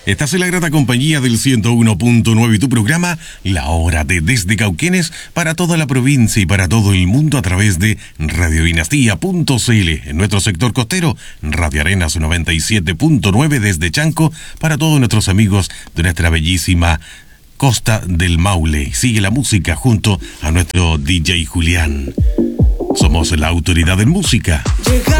Estás en la grata compañía del 101.9 y tu programa La Hora de Desde Cauquenes para toda la provincia y para todo el mundo a través de radiodinastía.cl. En nuestro sector costero, Radio Arenas 97.9 desde Chanco para todos nuestros amigos de nuestra bellísima Costa del Maule. Sigue la música junto a nuestro DJ Julián. Somos la autoridad en música.